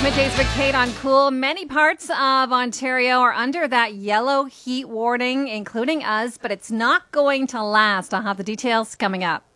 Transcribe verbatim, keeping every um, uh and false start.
Middays with Kate on Cool. Many parts of Ontario are under that yellow heat warning, including us, but it's not going to last. I'll have the details coming up.